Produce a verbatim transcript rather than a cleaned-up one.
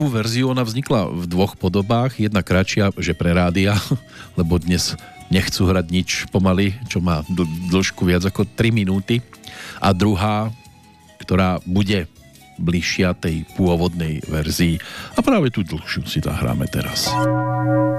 verziu ona vznikla v dvoch podobách. Jedna kratšia, že pre rádia, lebo dnes nechcú hrať nič pomaly, čo má dl- dĺžku viac ako tri minúty. A druhá, ktorá bude bližšia tej pôvodnej verzii. A práve tú dlhšiu si zahráme teraz.